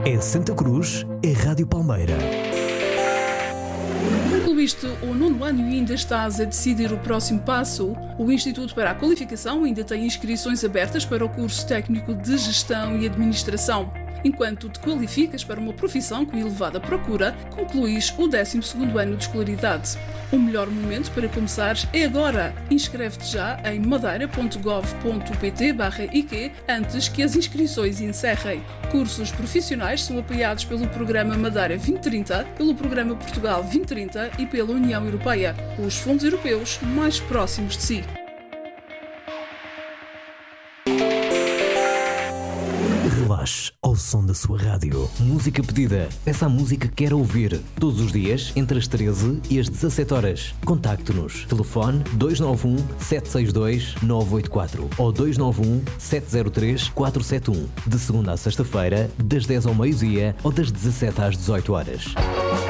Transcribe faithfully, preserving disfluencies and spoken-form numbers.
É Santa Cruz, é Rádio Palmeira. Concluíste o nono ano e ainda estás a decidir o próximo passo? O Instituto para a Qualificação ainda tem inscrições abertas para o curso técnico de Gestão e Administração. Enquanto te qualificas para uma profissão com elevada procura, concluís o décimo segundo ano de escolaridade. O melhor momento para começares é agora. Inscreve-te já em madeira ponto gov ponto pt barra I Q antes que as inscrições encerrem. Cursos profissionais são apoiados pelo Programa Madeira vinte trinta, pelo Programa Portugal vinte trinta e pela União Europeia, os fundos europeus mais próximos de si. Relaxe ao som da sua rádio. Música pedida. Peça a música que quer ouvir. Todos os dias, entre as treze e as dezassete horas. Contacte-nos. Telefone dois nove um, sete seis dois, nove oito quatro ou dois nove um, sete zero três, quatro sete um. De segunda a sexta-feira, das dez ao meio-dia ou das dezassete às dezoito horas.